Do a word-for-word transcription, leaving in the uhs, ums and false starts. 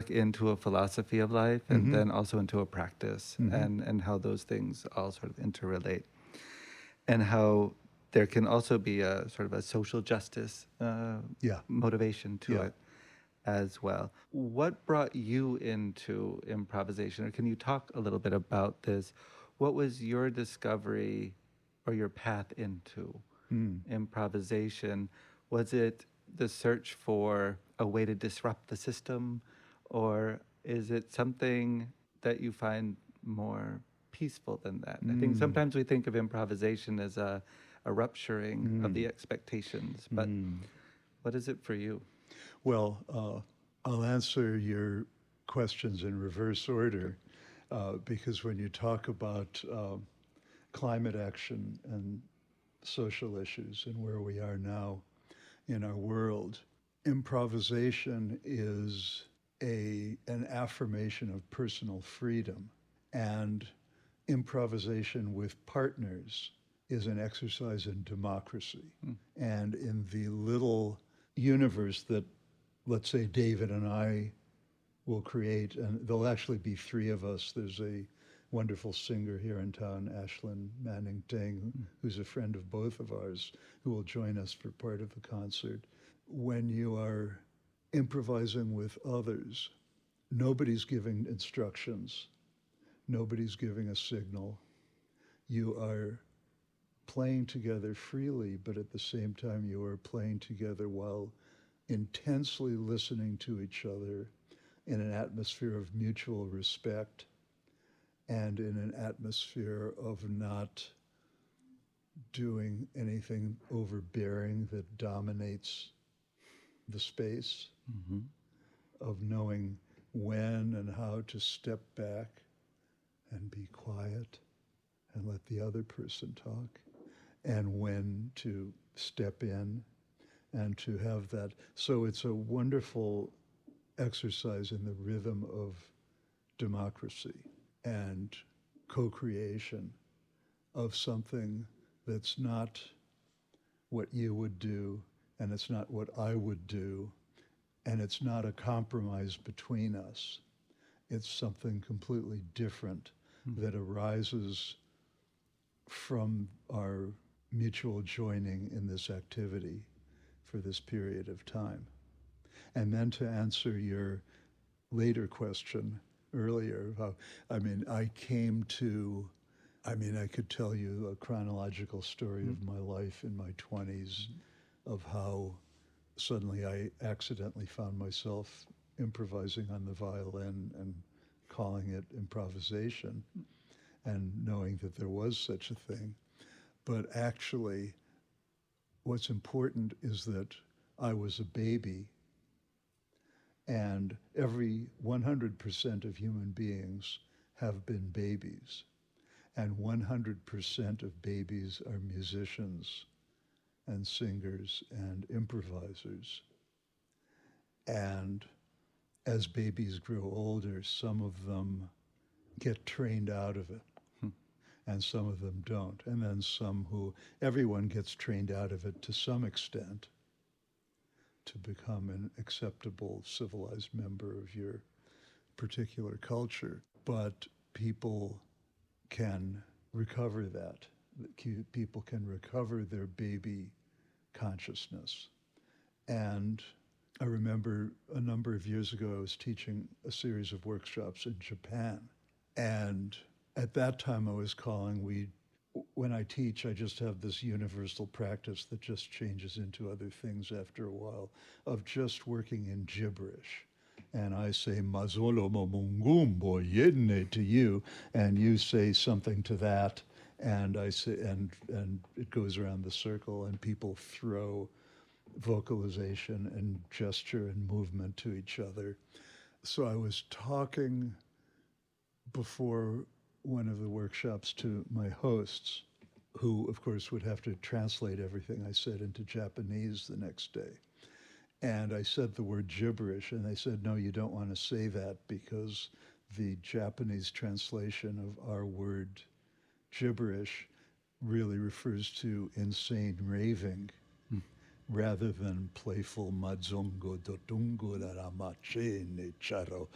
work into a philosophy of life and Mm-hmm. then also into a practice, Mm-hmm. and, and how those things all sort of interrelate, and how there can also be a sort of a social justice uh, Yeah. motivation to Yeah. it as well. What brought you into improvisation, or can you talk a little bit about this? What was your discovery or your path into Mm. improvisation? Was it the search for a way to disrupt the system, or is it something that you find more peaceful than that? I think Mm. sometimes we think of improvisation as a, a rupturing of the Mm. expectations, but Mm. what is it for you? Well, uh, I'll answer your questions in reverse order uh, because when you talk about uh, climate action and social issues and where we are now in our world, improvisation is a an affirmation of personal freedom, and improvisation with partners is an exercise in democracy. Mm. And in the little universe that, let's say, David and I will create, and there'll actually be three of us. There's a wonderful singer here in town, Ashlyn Manning Ting, Mm. who's a friend of both of ours, who will join us for part of the concert. When you are improvising with others, nobody's giving instructions, nobody's giving a signal. You are playing together freely, but at the same time, you are playing together while intensely listening to each other in an atmosphere of mutual respect and in an atmosphere of not doing anything overbearing that dominates the space, Mm-hmm. of knowing when and how to step back and be quiet and let the other person talk, and when to step in and to have that. So it's a wonderful exercise in the rhythm of democracy and co-creation of something that's not what you would do, and it's not what I would do, and it's not a compromise between us. It's something completely different Mm. that arises from our mutual joining in this activity for this period of time. And then to answer your later question earlier, how, I mean, I came to, I mean, I could tell you a chronological story Mm. of my life in my twenties, of how suddenly I accidentally found myself improvising on the violin and calling it improvisation and knowing that there was such a thing. But actually, what's important is that I was a baby, and every one hundred percent of human beings have been babies, and one hundred percent of babies are musicians and singers and improvisers. And as babies grow older, some of them get trained out of it, Mm. and some of them don't. And then some who, everyone gets trained out of it to some extent to become an acceptable, civilized member of your particular culture. But people can recover that. People can recover their baby consciousness. And I remember a number of years ago, I was teaching a series of workshops in Japan. And at that time, I was calling, we, when I teach, I just have this universal practice that just changes into other things after a while, of just working in gibberish. And I say, Mazolo Mongumbo Yedne to you, and you say something to that, and I say, and and it goes around the circle, and people throw vocalization and gesture and movement to each other. So I was talking before one of the workshops to my hosts, who, of course, would have to translate everything I said into Japanese the next day. And I said the word gibberish, and they said, no, you don't want to say that because the Japanese translation of our word gibberish really refers to insane raving Mm. rather than playful madzongo dotungo ramache ne charo